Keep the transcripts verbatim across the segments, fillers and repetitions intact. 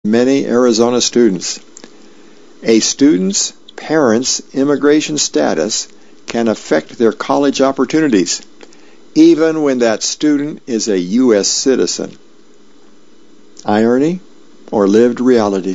many Arizona students. A student's parents' immigration status can affect their college opportunities, even when that student is a U S citizen. Irony or lived reality?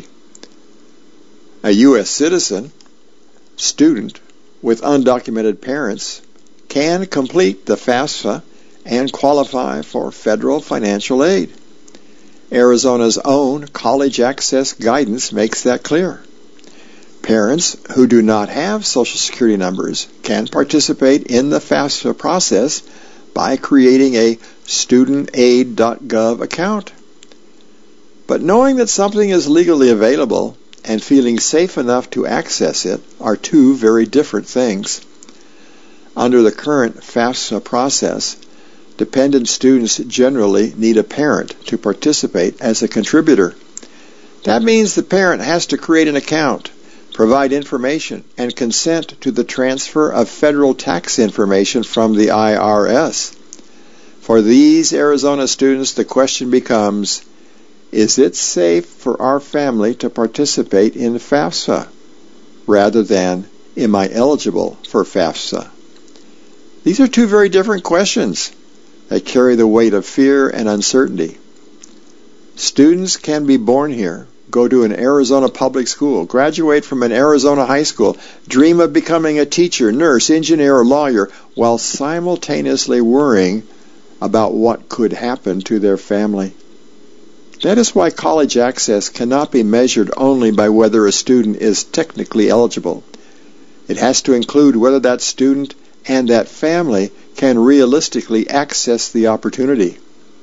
A U S citizen student with undocumented parents can complete the FAFSA and qualify for federal financial aid. Arizona's own college access guidance makes that clear. Parents who do not have Social Security numbers can participate in the FAFSA process by creating a student aid dot gov account. But knowing that something is legally available and feeling safe enough to access it are two very different things. Under the current FAFSA process, dependent students generally need a parent to participate as a contributor. That means the parent has to create an account, provide information, and consent to the transfer of federal tax information from the I R S. For these Arizona students, the question becomes, is it safe for our family to participate in FAFSA? Rather than, am I eligible for FAFSA? These are two very different questions that carry the weight of fear and uncertainty. Students can be born here, go to an Arizona public school, graduate from an Arizona high school, dream of becoming a teacher, nurse, engineer, or lawyer, while simultaneously worrying about what could happen to their family. That is why college access cannot be measured only by whether a student is technically eligible. It has to include whether that student and that family can realistically access the opportunity.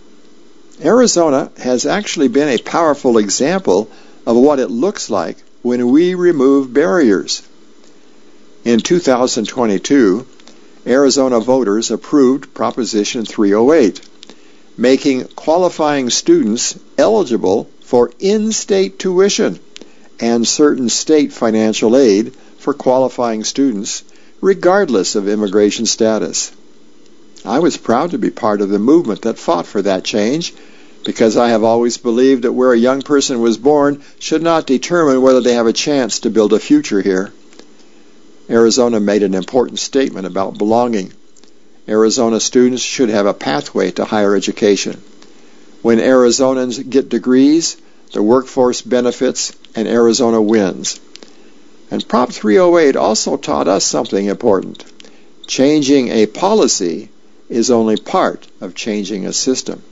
Arizona has actually been a powerful example of what it looks like when we remove barriers. In two thousand twenty-two, Arizona voters approved Proposition three oh eight, making qualifying students eligible for in-state tuition and certain state financial aid for qualifying students, regardless of immigration status. I was proud to be part of the movement that fought for that change, because I have always believed that where a young person was born should not determine whether they have a chance to build a future here. Arizona made an important statement about belonging. Arizona students should have a pathway to higher education. When Arizonans get degrees, the workforce benefits and Arizona wins. And Prop three oh eight also taught us something important. Changing a policy is only part of changing a system.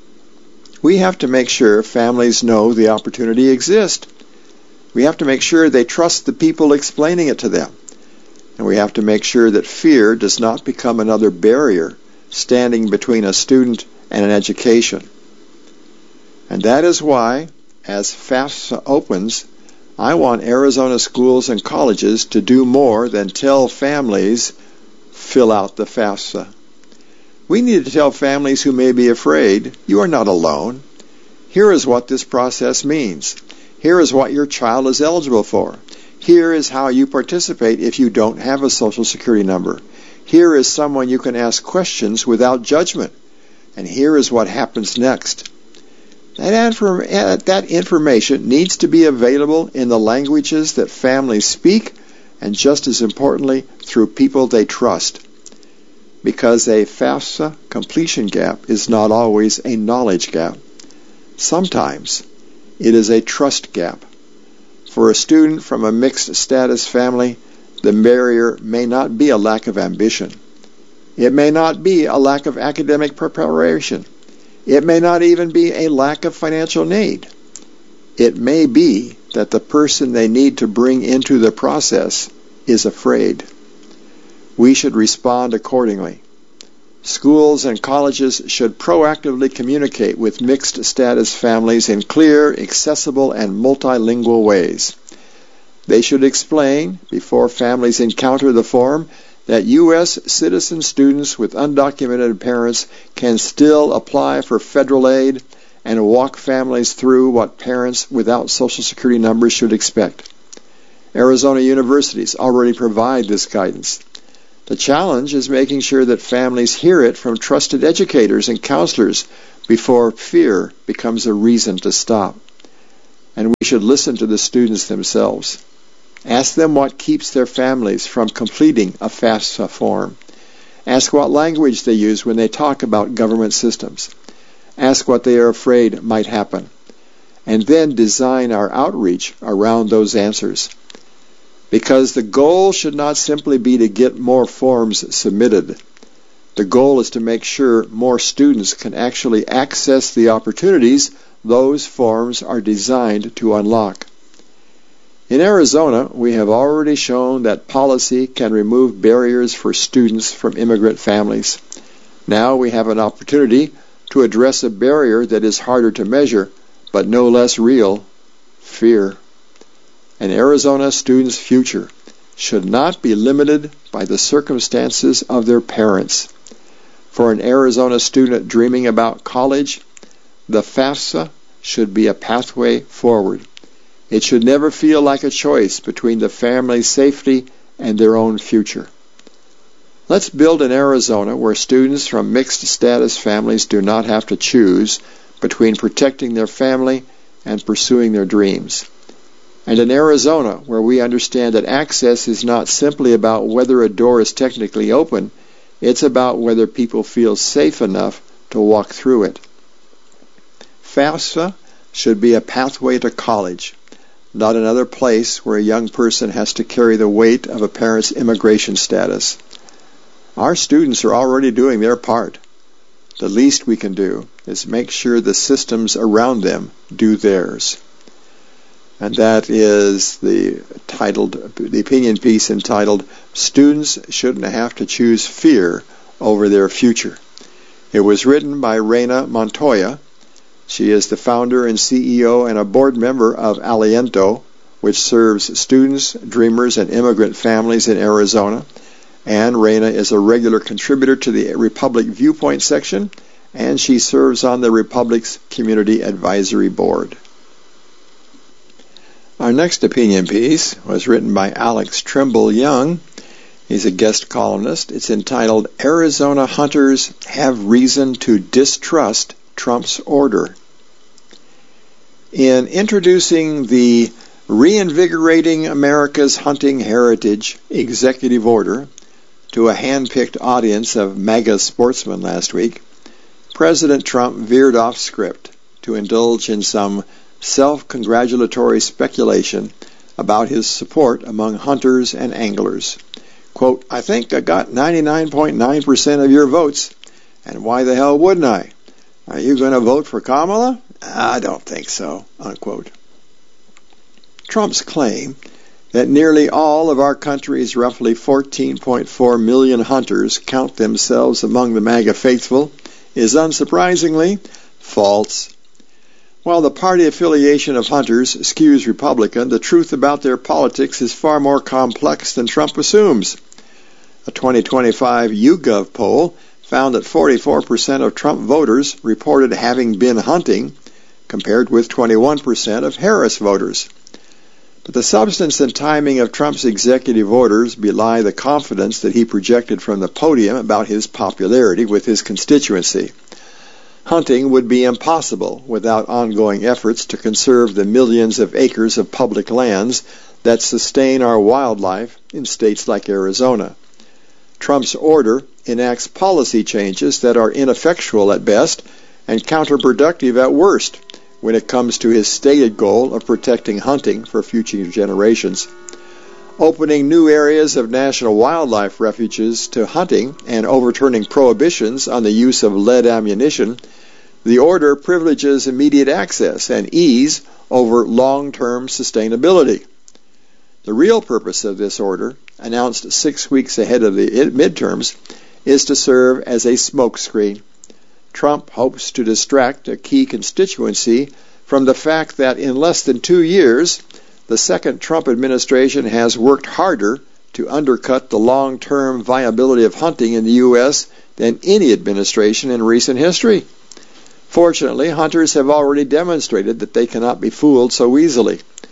We have to make sure families know the opportunity exists. We have to make sure they trust the people explaining it to them. And we have to make sure that fear does not become another barrier standing between a student and an education. And that is why, as FAFSA opens, I want Arizona schools and colleges to do more than tell families, fill out the FAFSA. We need to tell families who may be afraid, you are not alone. Here is what this process means. Here is what your child is eligible for. Here is how you participate if you don't have a Social Security number. Here is someone you can ask questions without judgment. And here is what happens next. That, inform- that information needs to be available in the languages that families speak, and just as importantly, through people they trust. Because a FAFSA completion gap is not always a knowledge gap. Sometimes it is a trust gap. For a student from a mixed status family, the barrier may not be a lack of ambition. It may not be a lack of academic preparation. It may not even be a lack of financial need. It may be that the person they need to bring into the process is afraid. We should respond accordingly. Schools and colleges should proactively communicate with mixed status families in clear, accessible, and multilingual ways. They should explain, before families encounter the form, that U S citizen students with undocumented parents can still apply for federal aid and walk families through what parents without Social Security numbers should expect. Arizona universities already provide this guidance. The challenge is making sure that families hear it from trusted educators and counselors before fear becomes a reason to stop. and we should listen to the students themselves. Ask them what keeps their families from completing a FAFSA form. Ask what language they use when they talk about government systems. Ask what they are afraid might happen. And then design our outreach around those answers. Because the goal should not simply be to get more forms submitted. The goal is to make sure more students can actually access the opportunities those forms are designed to unlock. In Arizona, we have already shown that policy can remove barriers for students from immigrant families. Now we have an opportunity to address a barrier that is harder to measure, but no less real: fear. An Arizona student's future should not be limited by the circumstances of their parents. For an Arizona student dreaming about college, the FAFSA should be a pathway forward. It should never feel like a choice between the family's safety and their own future. Let's build an Arizona where students from mixed status families do not have to choose between protecting their family and pursuing their dreams. And an Arizona where we understand that access is not simply about whether a door is technically open, it's about whether people feel safe enough to walk through it. FAFSA should be a pathway to college, not another place where a young person has to carry the weight of a parent's immigration status. Our students are already doing their part. The least we can do is make sure the systems around them do theirs. And that is the titled, the opinion piece entitled, "Students Shouldn't Have to Choose Fear Over Their Future." It was written by Reina Montoya. She is the founder and C E O and a board member of Aliento, which serves students, dreamers, and immigrant families in Arizona. And Reina is a regular contributor to the Republic Viewpoint section, and she serves on the Republic's Community Advisory Board. Our next opinion piece was written by Alex Trimble Young. He's a guest columnist. It's entitled, "Arizona Hunters Have Reason to Distrust Trump's Order." In introducing the Reinvigorating America's Hunting Heritage executive order to a hand-picked audience of MAGA sportsmen last week, President Trump veered off script to indulge in some self-congratulatory speculation about his support among hunters and anglers. Quote, "I think I got ninety-nine point nine percent of your votes, and why the hell wouldn't I? Are you going to vote for Kamala? I don't think so," unquote. Trump's claim that nearly all of our country's roughly fourteen point four million hunters count themselves among the MAGA faithful is unsurprisingly false. While the party affiliation of hunters skews Republican, the truth about their politics is far more complex than Trump assumes. A twenty twenty-five YouGov poll found that forty-four percent of Trump voters reported having been hunting, compared with twenty-one percent of Harris voters. But the substance and timing of Trump's executive orders belie the confidence that he projected from the podium about his popularity with his constituency. Hunting would be impossible without ongoing efforts to conserve the millions of acres of public lands that sustain our wildlife in states like Arizona. Trump's order enacts policy changes that are ineffectual at best and counterproductive at worst when it comes to his stated goal of protecting hunting for future generations. Opening new areas of national wildlife refuges to hunting and overturning prohibitions on the use of lead ammunition, the order privileges immediate access and ease over long-term sustainability. The real purpose of this order, announced six weeks ahead of the midterms, is to serve as a smokescreen. Trump hopes to distract a key constituency from the fact that in less than two years, the second Trump administration has worked harder to undercut the long-term viability of hunting in the U S than any administration in recent history. Fortunately, hunters have already demonstrated that they cannot be fooled so easily.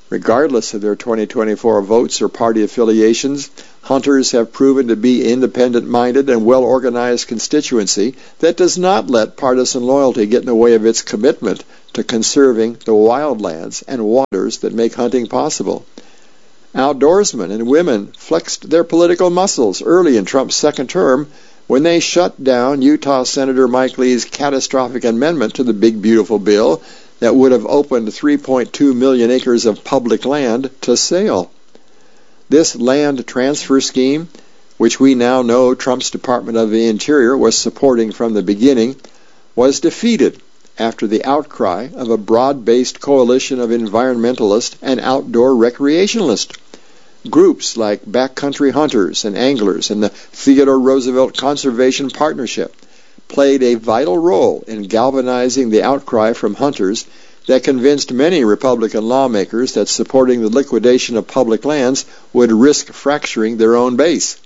Regardless of their twenty twenty-four votes or party affiliations, hunters have proven to be independent-minded and well-organized constituency that does not let partisan loyalty get in the way of its commitment to conserving the wildlands and waters that make hunting possible. Outdoorsmen and women flexed their political muscles early in Trump's second term when they shut down Utah Senator Mike Lee's catastrophic amendment to the Big Beautiful Bill that would have opened three point two million acres of public land to sale. This land transfer scheme, which we now know Trump's Department of the Interior was supporting from the beginning, was defeated after the outcry of a broad-based coalition of environmentalists and outdoor recreationalists. Groups like Backcountry Hunters and Anglers and the Theodore Roosevelt Conservation Partnership played a vital role in galvanizing the outcry from hunters that convinced many Republican lawmakers that supporting the liquidation of public lands would risk fracturing their own base.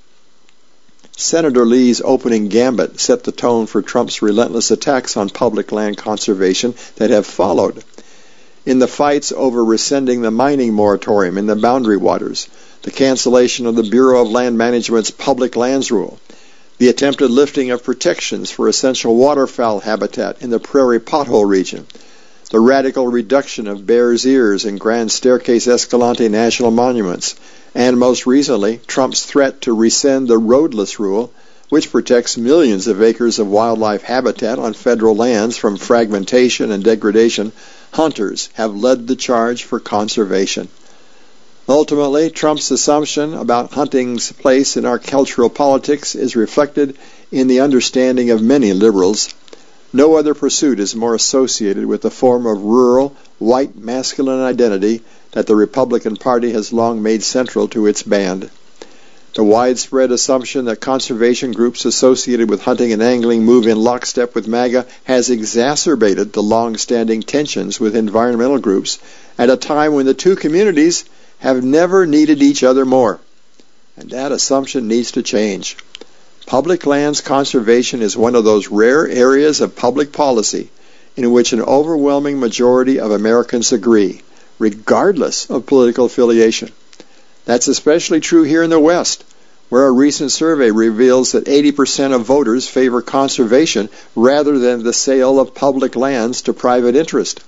Senator Lee's opening gambit set the tone for Trump's relentless attacks on public land conservation that have followed. In the fights over rescinding the mining moratorium in the Boundary Waters, the cancellation of the Bureau of Land Management's public lands rule, the attempted lifting of protections for essential waterfowl habitat in the Prairie Pothole region, the radical reduction of Bears Ears and Grand Staircase Escalante national monuments, and most recently, Trump's threat to rescind the roadless rule, which protects millions of acres of wildlife habitat on federal lands from fragmentation and degradation. Hunters have led the charge for conservation. Ultimately, Trump's assumption about hunting's place in our cultural politics is reflected in the understanding of many liberals. No other pursuit is more associated with the form of rural, white, masculine identity that the Republican Party has long made central to its band. The widespread assumption that conservation groups associated with hunting and angling move in lockstep with MAGA has exacerbated the long-standing tensions with environmental groups at a time when the two communities have never needed each other more. And that assumption needs to change. Public lands conservation is one of those rare areas of public policy in which an overwhelming majority of Americans agree, regardless of political affiliation. That's especially true here in the West, where a recent survey reveals that eighty percent of voters favor conservation rather than the sale of public lands to private interest.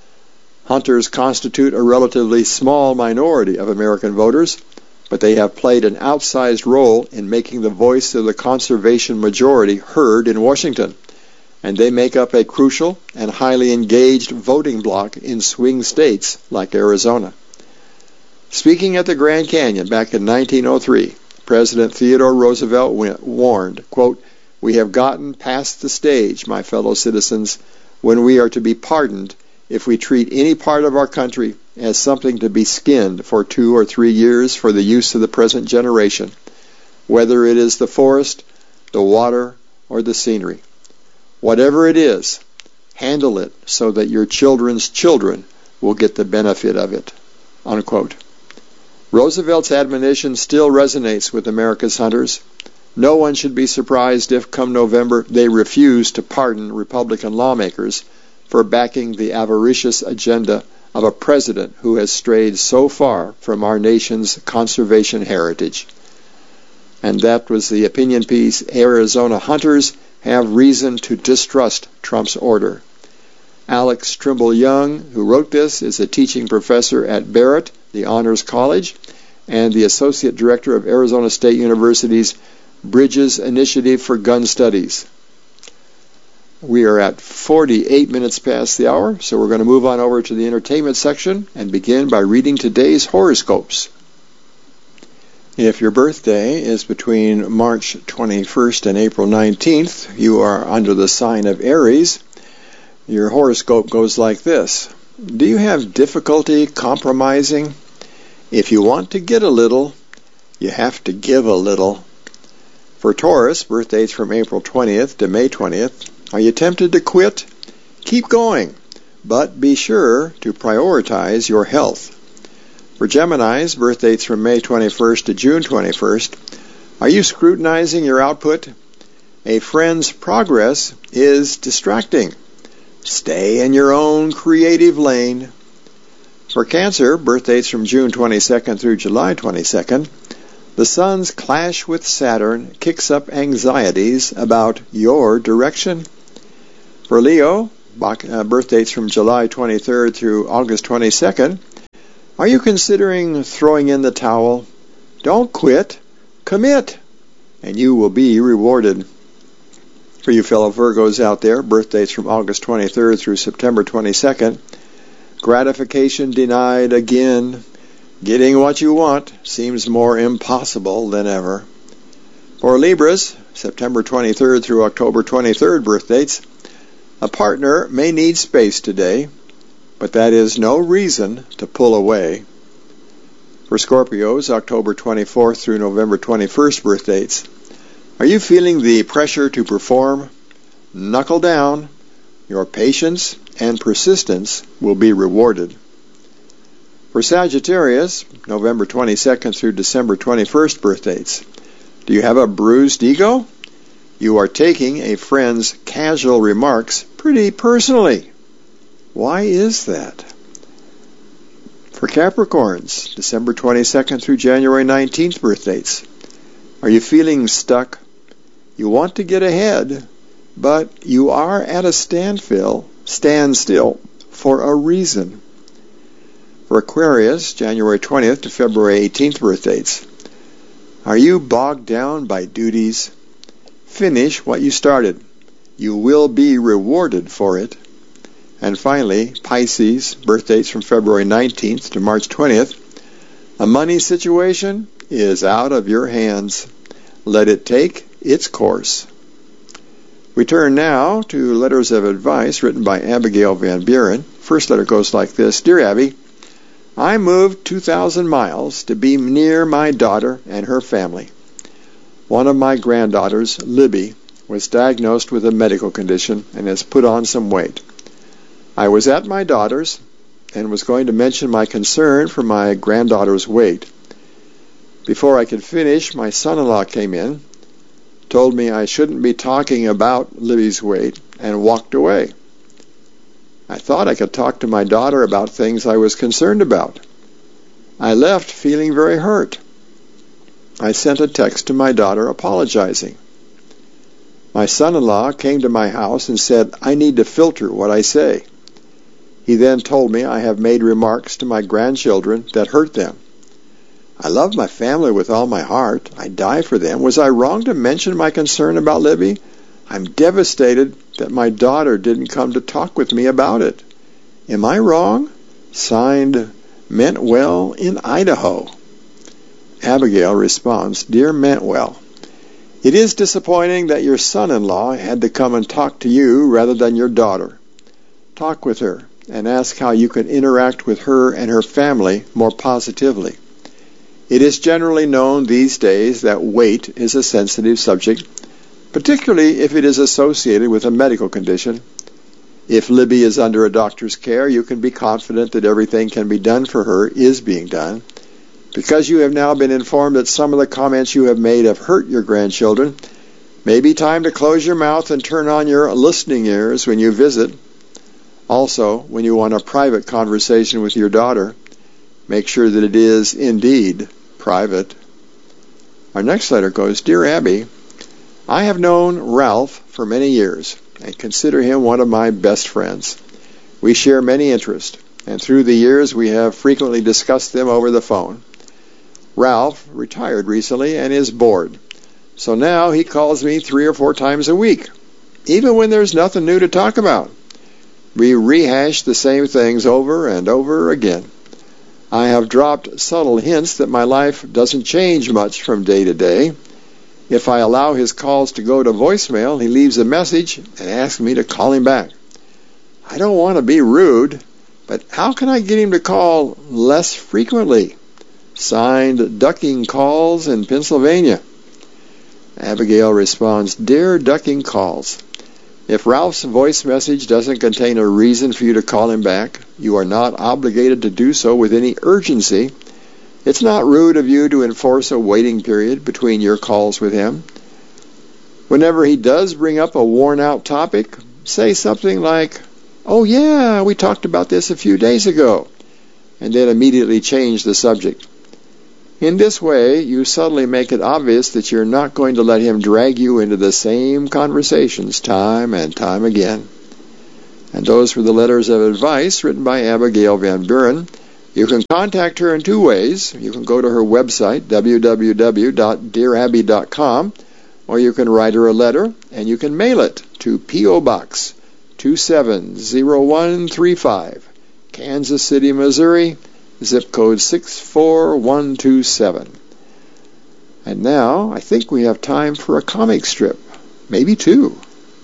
Hunters constitute a relatively small minority of American voters, but they have played an outsized role in making the voice of the conservation majority heard in Washington, and they make up a crucial and highly engaged voting bloc in swing states like Arizona. Speaking at the Grand Canyon back in nineteen oh three, President Theodore Roosevelt warned, quote, "We have gotten past the stage, my fellow citizens, when we are to be pardoned if we treat any part of our country as something to be skinned for two or three years for the use of the present generation, whether it is the forest, the water, or the scenery. Whatever it is, handle it so that your children's children will get the benefit of it." Unquote. Roosevelt's admonition still resonates with America's hunters. No one should be surprised if, come November, they refuse to pardon Republican lawmakers for backing the avaricious agenda of a president who has strayed so far from our nation's conservation heritage. And that was the opinion piece, Arizona Hunters Have Reason to Distrust Trump's Order. Alex Trimble Young, who wrote this, is a teaching professor at Barrett, the Honors College, and the Associate Director of Arizona State University's Bridges Initiative for Gun Studies. We are at forty-eight minutes past the hour, so we're going to move on over to the entertainment section and begin by reading today's horoscopes. If your birthday is between March twenty-first and April nineteenth, you are under the sign of Aries. Your horoscope goes like this. Do you have difficulty compromising? If you want to get a little, you have to give a little. For Taurus, birthdays from April twentieth to May twentieth, are you tempted to quit? Keep going, but be sure to prioritize your health. For Geminis, birthdays from May twenty-first to June twenty-first, are you scrutinizing your output? A friend's progress is distracting. Stay in your own creative lane. For Cancer, birth dates from June twenty-second through July twenty-second, the Sun's clash with Saturn kicks up anxieties about your direction. For Leo, birth dates from July twenty-third through August twenty-second, are you considering throwing in the towel? Don't quit. Commit, and you will be rewarded. For you fellow Virgos out there, birth dates from August twenty-third through September twenty-second, gratification denied again. Getting what you want seems more impossible than ever. For Libras, September twenty-third through October twenty-third birth dates, a partner may need space today, but that is no reason to pull away. For Scorpios, October twenty-fourth through November twenty-first birth dates, are you feeling the pressure to perform? Knuckle down. Your patience and persistence will be rewarded. For Sagittarius, November twenty-second through December twenty-first birth dates, do you have a bruised ego? You are taking a friend's casual remarks pretty personally. Why is that? For Capricorns, December twenty-second through January nineteenth birth dates, are you feeling stuck? You want to get ahead, but you are at a standstill, standstill for a reason. For Aquarius, January twentieth to February eighteenth birth dates, are you bogged down by duties? Finish what you started. You will be rewarded for it. And finally, Pisces, birth dates from February nineteenth to March twentieth, a money situation is out of your hands. Let it take its course. We turn now to letters of advice written by Abigail Van Buren. First letter goes like this. Dear Abby, I moved two thousand miles to be near my daughter and her family. One of my granddaughters, Libby, was diagnosed with a medical condition and has put on some weight. I was at my daughter's and was going to mention my concern for my granddaughter's weight. Before I could finish, my son-in-law came in, told me I shouldn't be talking about Libby's weight, and walked away. I thought I could talk to my daughter about things I was concerned about. I left feeling very hurt. I sent a text to my daughter apologizing. My son-in-law came to my house and said I need to filter what I say. He then told me I have made remarks to my grandchildren that hurt them. I love my family with all my heart. I die for them. Was I wrong to mention my concern about Libby? I'm devastated that my daughter didn't come to talk with me about it. Am I wrong? Signed, Mentwell in Idaho. Abigail responds, Dear Mentwell, it is disappointing that your son-in-law had to come and talk to you rather than your daughter. Talk with her and ask how you can interact with her and her family more positively. It is generally known these days that weight is a sensitive subject, particularly if it is associated with a medical condition. If Libby is under a doctor's care, you can be confident that everything can be done for her is being done. Because you have now been informed that some of the comments you have made have hurt your grandchildren, may be time to close your mouth and turn on your listening ears when you visit. Also, when you want a private conversation with your daughter, make sure that it is indeed private. Our next letter goes, Dear Abby, I have known Ralph for many years and consider him one of my best friends. We share many interests, and through the years we have frequently discussed them over the phone. Ralph retired recently and is bored, so now he calls me three or four times a week, even when there's nothing new to talk about. We rehash the same things over and over again. I have dropped subtle hints that my life doesn't change much from day to day. If I allow his calls to go to voicemail, he leaves a message and asks me to call him back. I don't want to be rude, but how can I get him to call less frequently? Signed, Ducking Calls in Pennsylvania. Abigail responds, Dear Ducking Calls, if Ralph's voice message doesn't contain a reason for you to call him back, you are not obligated to do so with any urgency. It's not rude of you to enforce a waiting period between your calls with him. Whenever he does bring up a worn-out topic, say something like, Oh yeah, we talked about this a few days ago. and then immediately change the subject. In this way, you subtly make it obvious that you're not going to let him drag you into the same conversations time and time again. And those were the letters of advice written by Abigail Van Buren. You can contact her in two ways. You can go to her website, w w w dot dear abby dot com, or you can write her a letter, and you can mail it to P O. Box two seven zero one three five, Kansas City, Missouri, zip code six four one two seven. And now, I think we have time for a comic strip. Maybe two.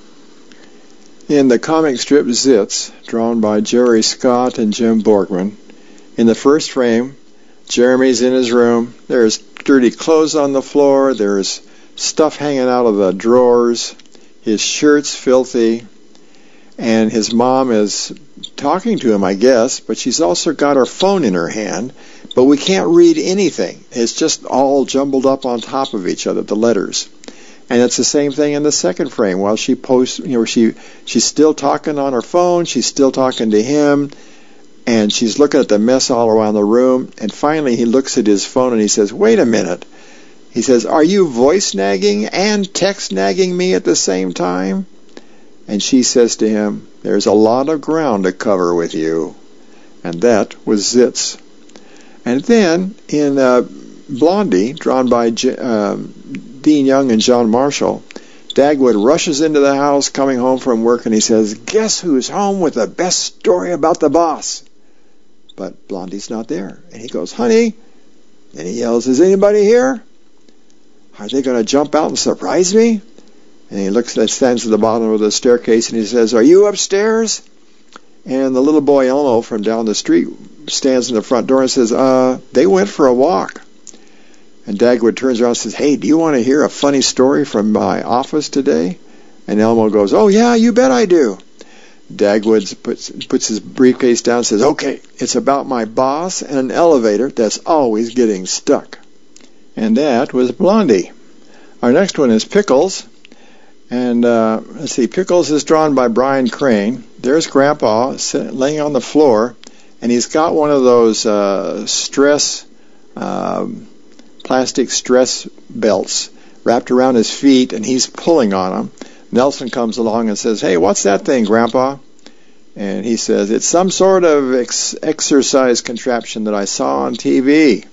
In the comic strip Zits, drawn by Jerry Scott and Jim Borgman, in the first frame, Jeremy's in his room. There's dirty clothes on the floor. There's stuff hanging out of the drawers. His shirt's filthy. And his mom is talking to him, I guess, but she's also got her phone in her hand, but we can't read anything. It's just all jumbled up on top of each other, the letters. And it's the same thing in the second frame. While she posts, you know, she she's still talking on her phone, she's still talking to him, and she's looking at the mess all around the room, and finally he looks at his phone and he says, "Wait a minute." He says, "Are you voice nagging and text nagging me at the same time?" And she says to him, "There's a lot of ground to cover with you." And that was Zits. And then in uh, Blondie, drawn by J- uh, Dean Young and John Marshall, Dagwood rushes into the house coming home from work and he says, "Guess who's home with the best story about the boss?" But Blondie's not there. And he goes, "Honey," and he yells, "Is anybody here? Are they going to jump out and surprise me?" And he looks and stands at the bottom of the staircase and he says, "Are you upstairs?" And the little boy Elmo from down the street stands in the front door and says, uh, they went for a walk. And Dagwood turns around and says, "Hey, do you want to hear a funny story from my office today?" And Elmo goes, "Oh yeah, you bet I do." Dagwood puts, puts his briefcase down and says, "Okay, it's about my boss and an elevator that's always getting stuck." And that was Blondie. Our next one is Pickles. And uh, let's see, Pickles is drawn by Brian Crane. There's Grandpa sitting, laying on the floor, and he's got one of those uh, stress, um, plastic stress belts wrapped around his feet, and he's pulling on them. Nelson comes along and says, "Hey, what's that thing, Grandpa?" And he says, "It's some sort of ex- exercise contraption that I saw on T V."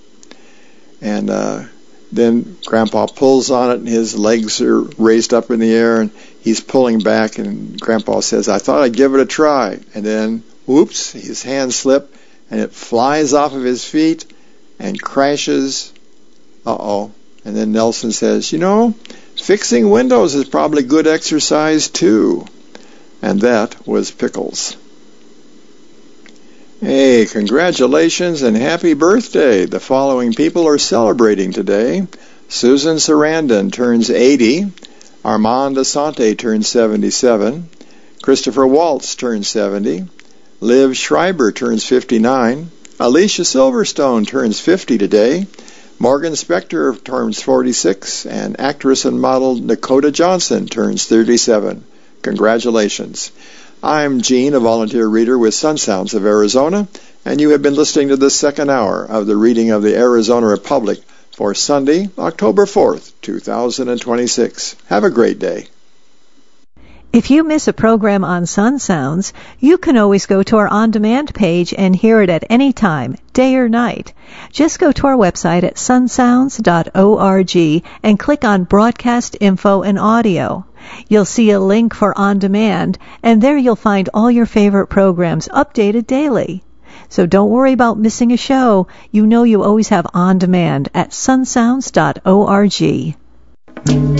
And uh, then Grandpa pulls on it, and his legs are raised up in the air, and he's pulling back, and Grandpa says, "I thought I'd give it a try." And then, whoops, his hands slip, and it flies off of his feet and crashes. Uh-oh. And then Nelson says, "You know, fixing windows is probably good exercise, too." And that was Pickles. Hey, congratulations and happy birthday. The following people are celebrating today. Susan Sarandon turns eighty. Armand Asante turns seventy-seven. Christopher Waltz turns seventy. Liv Schreiber turns fifty-nine. Alicia Silverstone turns fifty today. Morgan Spector turns forty-six. And actress and model Dakota Johnson turns thirty-seven. Congratulations. I'm Gene, a volunteer reader with Sun Sounds of Arizona, and you have been listening to the second hour of the reading of the Arizona Republic for Sunday, October fourth, two thousand twenty-six. Have a great day. If you miss a program on Sun Sounds, you can always go to our on-demand page and hear it at any time, day or night. Just go to our website at sun sounds dot org and click on Broadcast Info and Audio. You'll see a link for On Demand, and there you'll find all your favorite programs updated daily. So don't worry about missing a show. You know you always have On Demand at sun sounds dot org.